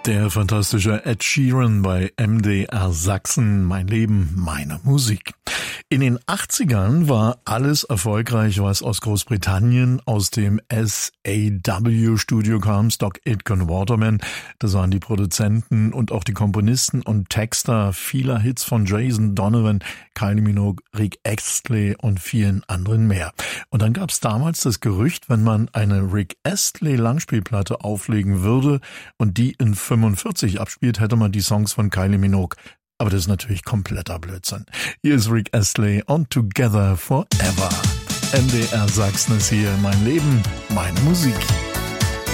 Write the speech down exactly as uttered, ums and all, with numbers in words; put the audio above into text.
Der fantastische Ed Sheeran bei M D R Sachsen, mein Leben, meine Musik. In den achtzigern war alles erfolgreich, was aus Großbritannien, aus dem S A W-Studio kam, Stock Aitken Waterman. Das waren die Produzenten und auch die Komponisten und Texter vieler Hits von Jason Donovan, Kylie Minogue, Rick Astley und vielen anderen mehr. Und dann gab es damals das Gerücht, wenn man eine Rick Astley Langspielplatte auflegen würde und die in fünfundvierzig abspielt, hätte man die Songs von Kylie Minogue. Aber das ist natürlich kompletter Blödsinn. Hier ist Rick Astley on Together Forever. M D R Sachsen ist hier, mein Leben, meine Musik.